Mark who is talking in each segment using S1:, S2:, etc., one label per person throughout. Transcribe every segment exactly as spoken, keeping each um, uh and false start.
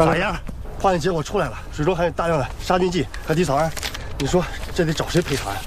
S1: 咋样？化验结果出来了，水中含有大量的杀菌剂和地草胺，你说这得找谁赔偿呀？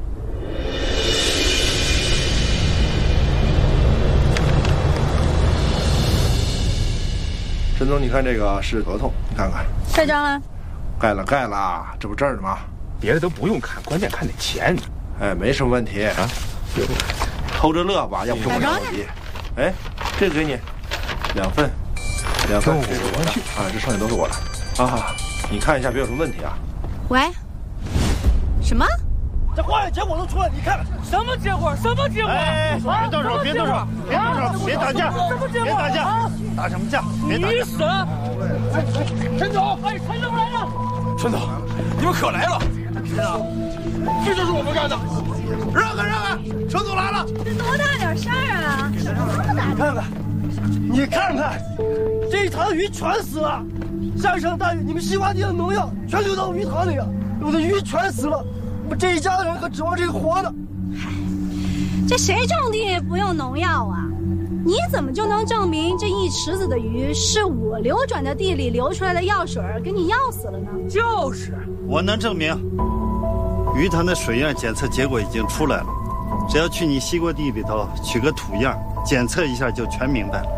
S2: 陈总，你看这个是合同，你看看。
S3: 盖章了。
S2: 盖了，盖了，这不这儿呢吗？
S4: 别的都不用看，关键看那钱。
S2: 哎，没什么问题啊，偷着乐吧，要不着急。哎，这个给你，两份，两份，这是我的啊，这剩下都是我的啊。你看一下，别有什么问题啊。
S3: 喂，什么？
S1: 这化验结果都出来，你看看
S5: 什么结果？什么结果？
S1: 哎，别动手，别动手，别动手，别打架，别打架，打什么架？别打架！
S5: 你死！陈总，哎，陈总来了！
S4: 陈总，你们可来了！
S1: 是啊，
S4: 这就是我们干的！让开，让开！陈总来了！
S3: 这多大点事儿啊？这么大！
S1: 你看看，你看看，这一塘鱼全死了。下一场大雨，你们西瓜地的农药全流到鱼塘里了，我的鱼全死了。我们这一家的人可指望这个活的。
S3: 嗨，这谁种地不用农药啊？你怎么就能证明这一池子的鱼是我流转的地里流出来的药水给你药死了呢？
S5: 就是，
S6: 我能证明。鱼塘的水样检测结果已经出来了，只要去你西瓜地里头取个土样检测一下就全明白了。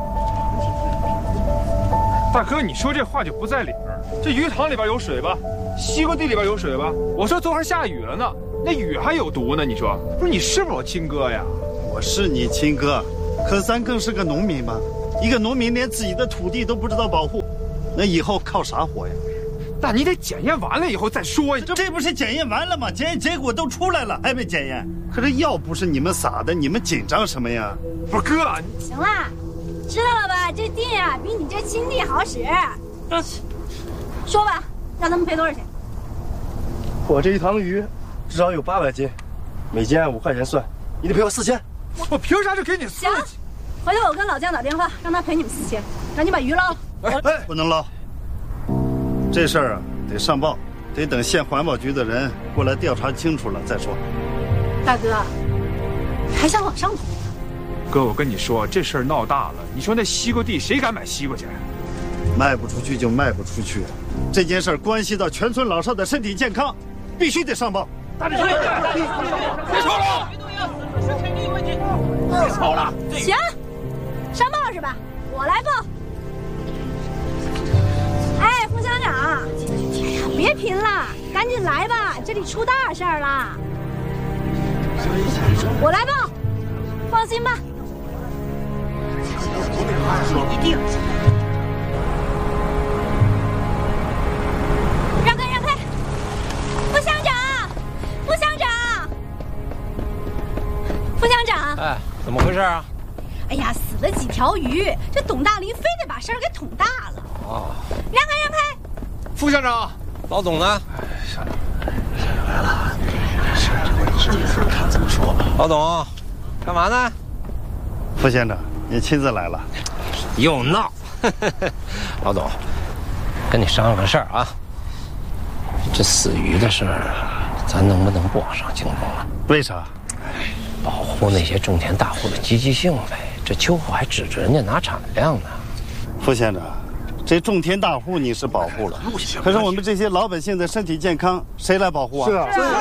S4: 大哥，你说这话就不在理儿。这鱼塘里边有水吧？西瓜地里边有水吧？我说昨晚下雨了呢，那雨还有毒呢。你说，不是你是不是我亲哥呀？
S6: 我是你亲哥，可咱更是个农民吧？一个农民连自己的土地都不知道保护，那以后靠啥活呀？
S4: 那你得检验完了以后再说呀。
S6: 这这不是检验完了吗？检验结果都出来了，还没检验？可这药不是你们撒的，你们紧张什么呀？
S4: 不是哥，
S3: 行啦，知道了吧？这地啊，比你这亲地好使。说吧，让他们赔多少钱？
S1: 我这一塘鱼至少有八百斤，每斤按五块钱算，你得赔我四千。
S4: 我我凭啥就给你四？
S3: 行，回头我跟老姜打电话，让他赔你们四千，赶紧把鱼捞了。
S6: 哎哎，不能捞。这事儿啊，得上报，得等县环保局的人过来调查清楚了再说。
S3: 大哥，还想往上捅？
S4: 哥，我跟你说，这事儿闹大了，你说那西瓜地谁敢买西瓜去？
S6: 卖不出去就卖不出去，这件事关系到全村老少的身体健康，必须得上报。
S4: 大力，别吵了！别吵了！
S3: 行，上报是吧？我来报。哎，副乡长，别贫了，赶紧来吧，这里出大事儿了。我来报，放心吧。一定。让开，让开！副乡长，副乡长，副乡长。
S7: 哎，怎么回事啊？
S3: 哎呀，死了几条鱼，这董大林非得把事儿给捅大了。
S7: 哦，
S3: 让开，让开！
S4: 副乡长，
S7: 老总呢？
S4: 哎，乡长，乡长来了。看怎么说吧。
S7: 老董，干嘛呢？
S6: 副县长，你亲自来了。
S7: 又闹。老总，跟你商量个事儿啊。这死鱼的事儿，咱能不能不往上惊动了？
S6: 为啥？
S7: 保护那些种田大户的积极性呗。这秋后还指着人家拿产量呢。
S6: 副县长，这种田大户你是保护了，可是我们这些老百姓的身体健康谁来保护啊？
S1: 是啊，对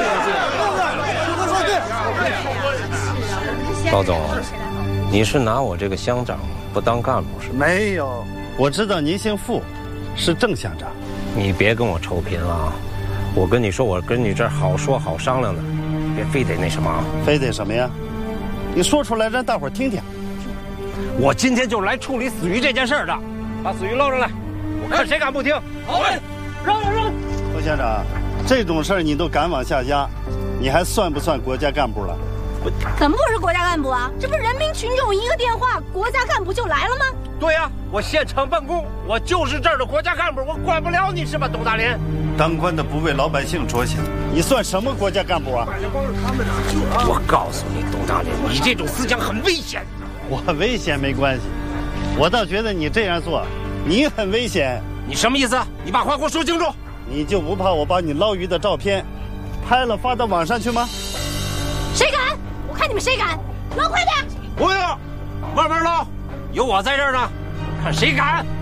S7: 对。老总，你是拿我这个乡长不当干部是吧？
S6: 没有，我知道您姓傅，是郑乡长。
S7: 你别跟我臭贫啊！我跟你说，我跟你这儿好说好商量的，别非得那什么啊！
S6: 非得什么呀？你说出来让大伙儿听听。
S7: 我今天就是来处理死鱼这件事的，把死鱼捞上来，我看谁敢不听。
S5: 好嘞，让让让！
S6: 副县长，这种事儿你都敢往下压，你还算不算国家干部了？
S3: 怎么不是国家干部啊？这不是人民群众一个电话，国家干部就来了吗？
S7: 对呀、啊，我现场办公，我就是这儿的国家干部，我管不了你是吧，董大林？
S6: 当官的不为老百姓着想，你算什么国家干部啊？
S7: 我告诉你，董大林，你这种思想很危险。
S6: 我危险没关系，我倒觉得你这样做，你很危险。
S7: 你什么意思？你把话给我说清楚。
S6: 你就不怕我把你捞鱼的照片拍了发到网上去吗？
S3: 谁敢？我看你们谁敢！捞快点！
S7: 不用，慢慢捞，有我在这儿呢，看谁敢。